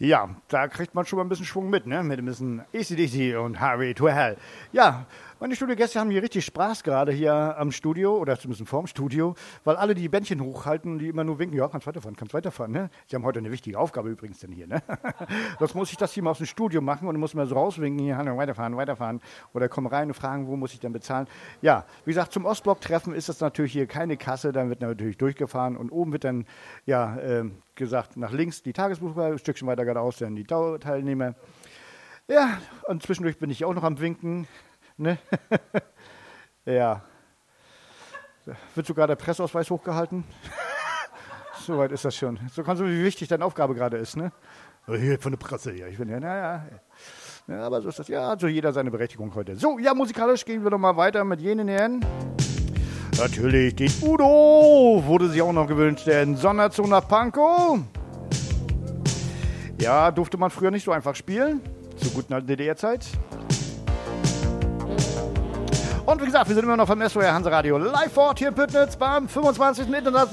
Ja, da kriegt man schon mal ein bisschen Schwung mit, ne? Mit ein bisschen AC/DC und Highway to Hell. Ja, meine Studiogäste haben hier richtig Spaß gerade hier am Studio oder zumindest vorm Studio, weil alle die Bändchen hochhalten und die immer nur winken, ja, kannst weiterfahren, ne? Sie haben heute eine wichtige Aufgabe übrigens denn hier, ne? Das muss ich das hier mal aus dem Studio machen und dann muss man so rauswinken, hier, weiterfahren oder kommen rein und fragen, wo muss ich denn bezahlen? Ja, wie gesagt, zum Ostblock-Treffen ist das natürlich hier keine Kasse, dann wird natürlich durchgefahren und oben wird dann, ja, gesagt, nach links die Tagesbuchwahl, ein Stückchen weiter geradeaus dann die Dauerteilnehmer. Ja, und zwischendurch bin ich auch noch am Winken. Ne? Ja. Wird sogar der Presseausweis hochgehalten? Soweit ist das schon. So kannst du, wie wichtig deine Aufgabe gerade ist, ne? Hier von der Presse, ja. Ich bin ja, naja. Ja, aber so ist das. Ja, also jeder seine Berechtigung heute. So, ja, musikalisch gehen wir doch mal weiter mit jenen Herren. Natürlich, den Udo wurde sich auch noch gewünscht, den Sonderzug nach Pankow. Ja, durfte man früher nicht so einfach spielen. Zur guten alten DDR-Zeit. Und wie gesagt, wir sind immer noch vom SOR Hanseradio live vor Ort hier in Püttnitz beim 25. Internationalen